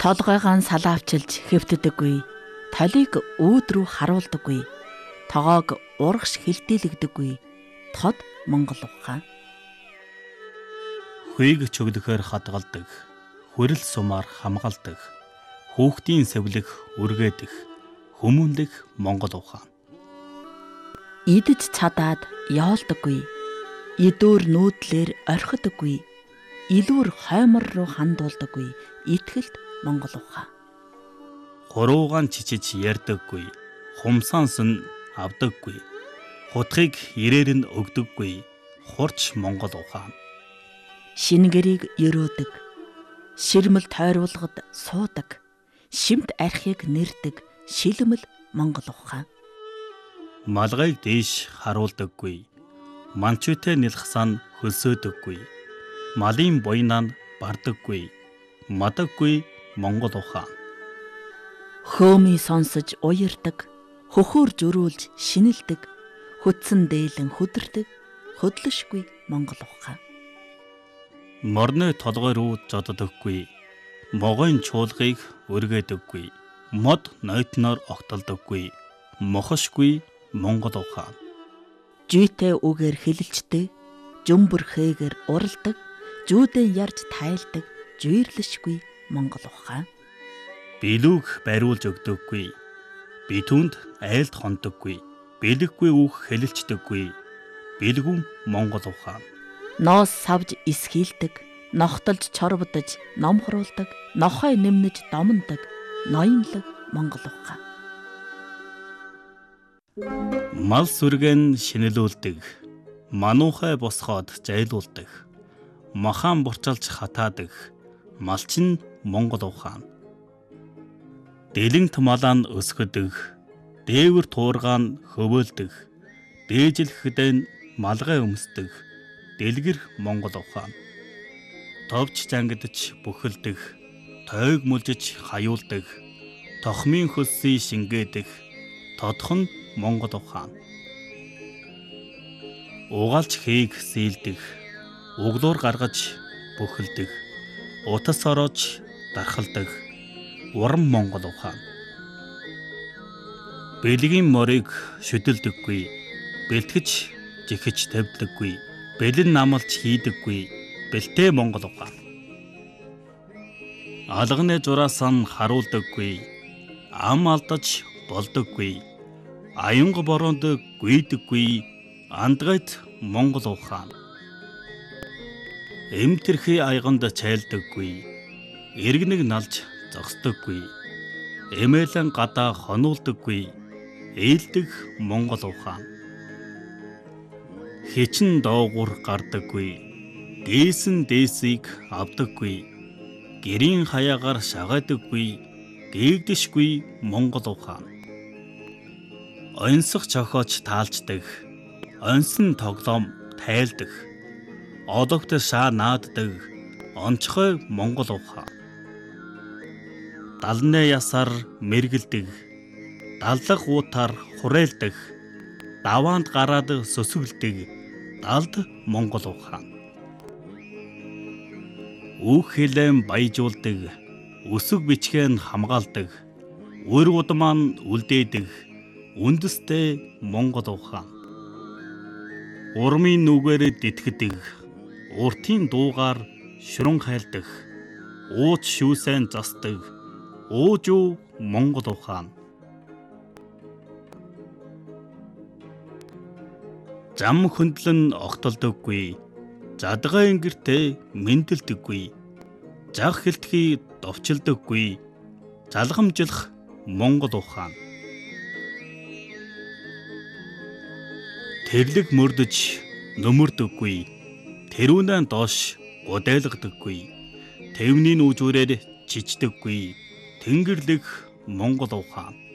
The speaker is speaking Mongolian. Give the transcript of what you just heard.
Толгойгоо салаавчилж хэвтдэггүй. Толийг үүд рүү харуулдаггүй. Тогоог урагш хилдэлэгдэггүй. Тод Монгол ухаан. Хүйг чөглөхөөр хадгалдаг. Хүрэл сумаар хамгаалдаг. Хүүхдийн сэвлэх үргээдэх. Хүмүүнлэх Монгол ухаан. Идэж цадаад явуулдаггүй. Идүүр нүүдлэр орхидаггүй. Илүүр хоймор руу хандуулдаггүй. Итгэлт Монгол ухаан. Хуруугаан чичиж ярьдаггүй. Хумсаанс нь авдаггүй. Хутгийг ирээр нь өгдөггүй. Хурч Монгол ухаан. Шингэрийг өрөөдөг. Ширмэл тойруулгад суудаг. Шимт архийг нэрдэг. Шилмэл Монгол ухаан. Малгайг дээш харуулдаггүй. Манчүйтэй нэлхсaan хөлсөөдөггүй. Малын буйнаа нь бардаггүй. Мадаггүй Монгол ухаан. Хөөмий сонсож уярдаг. Хөхөөр зөрүүлж шинэлдэг. Хөдсөн дээлэн хөдөрдөг. Хөдлөшгүй Монгол ухаан. Морны толгой руу зоддоггүй. Могойн чуулгыг өргээдэггүй. Мод нойтноор огтолдоггүй. Мохошгүй Монгол ухаан. Жүйтэй үгээр хэлэлцдэг. Жумбөр хээгээр уралдаг. Жүүдэн ярж тайлдаг. Жүйрлэшгүй Монгол ухаан. Билүүг бариулж өгдөггүй. Битүүнд айлд хондоггүй. Бэлэггүй үг хэлэлцдэггүй. Бэлгүн Монгол ухаан. Ноос савж исхийлдэг. Нохтолж чорвдож номхруулдаг. Нохой нэмнэж домондог. Ноёнлог Монгол ухаан. Мал сүргэн шинэлүүлдэг. Мануухай босгоод зайлуулдаг. Махан бурчалж хатаадаг. Малчин Монгол ухаан. Дэлэнт малаан өсгөдөг. Дээвэр туургаан хөвөөлдөг. Дээжилхэдэн малгай өмсдөг. Дэлгэр Монгол ухаан. Товч зангидж бүхэлдэг. Тойг мүлжиж хаюулдаг. Тохмын хөлсийг шингээдэг. Тодхон Монгол ухаан. Угаалж хийг сийлдэг. Углуур гаргаж бүхэлдэг. Утас ороож дархалдаг. Уран Монгол ухаан. Бэлгийн морийг шүдэлдэггүй. Бэлтгэж жихэж тавьдаггүй. Бэлэн намалж хийдэггүй. Бэлтэй Монгол ухаан. Алганы зураас нь харуулдаггүй. Ам алдаж болдоггүй. Аюнга бороонд гүйдэггүй. Андгайт Монгол ухаан. Эмтэрхий аяганд чайлдаггүй. Иргэнэг налж зогсдоггүй. Эмээлэн гадаа хонуулдаггүй. Ээлдэг Монгол ухаан. Хичин доогуур гардаггүй. Дээсэн дээсийг авдаггүй. Гэрийн хаягаар шагайдаггүй. Гээгдэшгүй Монгол ухаан. Онцох цохооч таалждаг. Онсон тоглоом тайлдаг. Одогт шаа нааддаг. Онцгой Монгол ухаан. Далны ясаар мэргэлдэг. Даллах уутаар хурейлдаг. Даваанд гараад сөсөглөдөг. Далд Монгол ухаан. Үг хэлэн баяжуулдаг. Өсөг бичгэн хамгаалдаг. Өр удмаа үлдээдэг. Үндэстэй Монгол ухаан. Урмын нүгээр дитгдэг. Уртын дуугаар шүрэн хайлдах. Ууч шүүсэн засдаг. Уужуу Монгол ухаан. Зам хөндлөн огтолдоггүй. Задгай ингэртээ мэндэлдэггүй. Зах хэлтхий довчилдоггүй. Залгамжлах Монгол ухаан. Тэрлэг мөрдөж нөмөрдөггүй. Тэрүүнэн доош гудайлгадаггүй. Тэвний нүүжүүрээр чичдэггүй. Тэнгэрлэг Монгол ухаан.